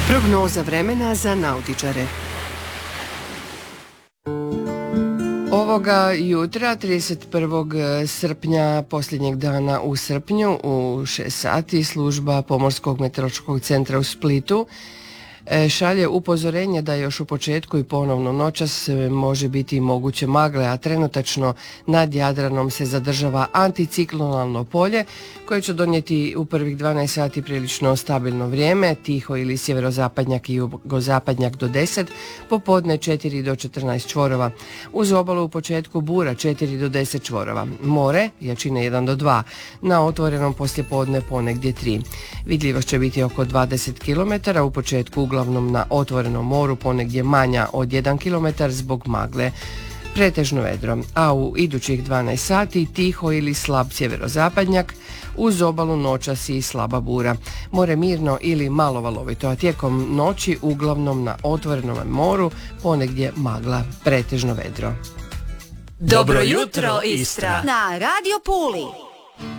Prognoza vremena za nautičare. Ovoga jutra, 31. srpnja, posljednjeg dana u srpnju, u 6 sati, služba Pomorskog meteorološkog centra u Splitu šalje upozorenje da još u početku i ponovno noćas može biti moguće magle, a trenutačno nad Jadranom se zadržava anticiklonalno polje koje će donijeti u prvih 12 sati prilično stabilno vrijeme, tiho ili sjeverozapadnjak i jugozapadnjak do 10, popodne 4 do 14 čvorova. Uz obalu u početku bura 4 do 10 čvorova. More, jačine 1 do 2, na otvorenom poslijepodne ponegdje 3. Vidljivost će biti oko 20 km, u početku uglavnom na otvorenom moru, ponegdje manja od 1 km zbog magle. Pretežno vedro, a u idućih 12 sati tiho ili slab sjeverozapadnjak, uz obalu noćas i slaba bura. More mirno ili malo valovito, a tijekom noći uglavnom na otvorenom moru, ponegdje magla, pretežno vedro. Dobro jutro, Istra! Na Radio Puli!